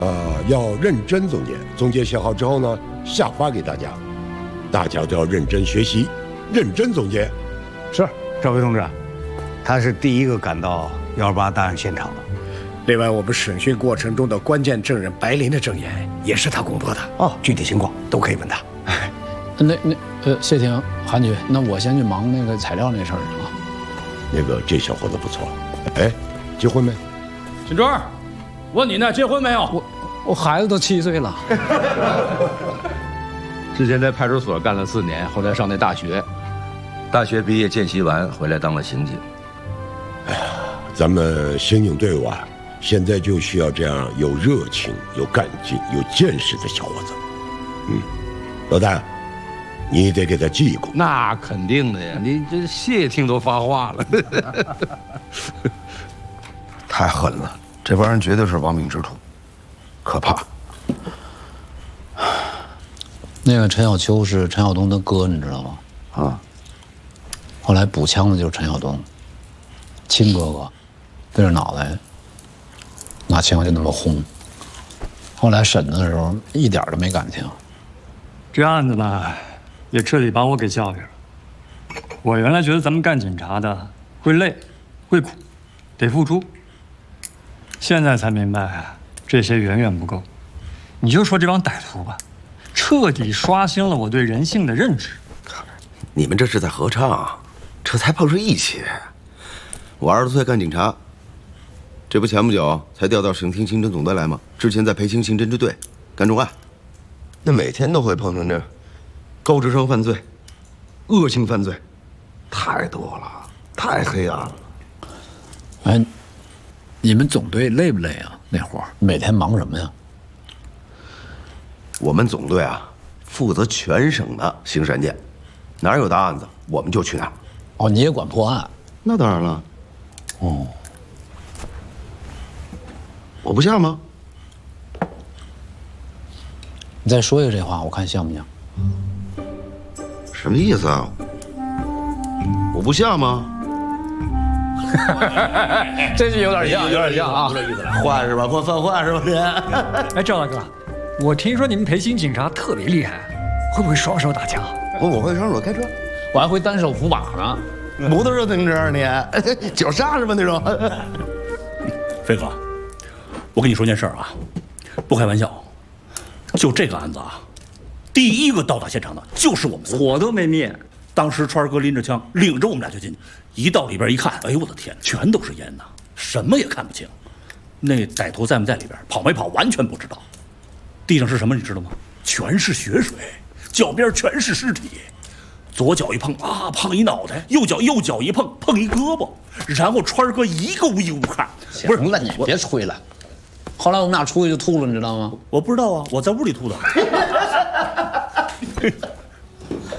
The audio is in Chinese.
要认真总结，总结写好之后呢，下发给大家，大家都要认真学习，认真总结。 是，赵飞同志，他是第一个赶到128大案现场的。 另外，我们审讯过程中的关键证人白林的证言也是他公布的。 哦，具体情况都可以问他。 谢霆，韩局，那我先去忙那个材料那事儿去了。 那个这小伙子不错，哎，结婚没？ 小周，问你呢，结婚没有？ 我孩子都7岁了。 之前在派出所干了4年，后来上那大学，大学毕业见习完回来当了刑警。 哎呀，咱们刑警队伍啊，现在就需要这样有热情、有干劲、有见识的小伙子。老大，你得给他记一功。 那肯定的呀，你这谢听都发话了。 太狠了，这帮人绝对是亡命之徒，可怕。 那个陈小秋是陈晓东的哥，你知道吗？ 啊， 后来补枪的就是陈晓东，亲哥哥，对着脑袋拿枪就那么轰。后来审的时候一点都没感情。 这案子呢，也彻底把我给教育了。我原来觉得咱们干警察的会累、会苦，得付出。现在才明白，这些远远不够。你就说这帮歹徒吧，彻底刷新了我对人性的认知。 你们这是在合唱，这才碰上一起。我20多岁干警察，这不前不久才调到省厅刑侦总队来吗？之前在培青刑侦支队干重案。那每天都会碰上这高智商犯罪、恶性犯罪，太多了，太黑暗了。 哎，你们总队累不累啊？那活儿每天忙什么呀？ 我们总队啊，负责全省的刑事案件，哪有大案子我们就去哪儿。 哦，你也管破案？ 那当然了。 哦， 我不像吗？ 你再说一个这话，我看像不像？ 什么意思啊？我不像吗？ 这是有点像，有点像啊！ 有点意思了，换是吧？换是吧？这。 哎，赵大哥，我听说你们培训警察特别厉害，会不会双手打枪？ 我会双手开车， 我还会单手扶把呢。 摩托车停车你脚刹是吧？那种。 飞哥，我跟你说件事儿啊，不开玩笑。就这个案子啊，第一个到达现场的就是我们， 火都没灭。 当时川哥拎着枪，领着我们俩就进去，一到里边一看，哎呦我的天，全都是烟呐，什么也看不清。那歹徒在没在里边，跑没跑，完全不知道。地上是什么你知道吗？全是血水，脚边全是尸体。左脚一碰啊，碰一脑袋；右脚一碰，碰一胳膊。然后川哥一个无依无靠。 不是，那你别吹了。后来我们俩出去就吐了，你知道吗？ 我不知道啊，我在屋里吐的。